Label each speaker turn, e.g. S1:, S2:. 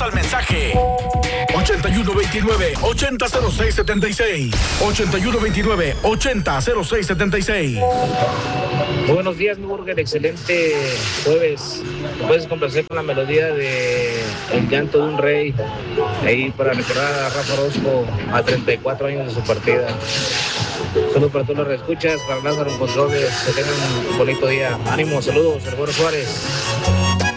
S1: al mensaje 8129-800676. 8129-800676.
S2: Buenos días, mi burger. Excelente jueves. Puedes complacer con la melodía de El llanto de un rey. Ahí para recordar a Rafa Orozco a 34 años de su partida. Saludos para todos los que escuchas, para Lázaro en controles. Que tengan un bonito día. Ánimo, saludos, el Güero Suárez.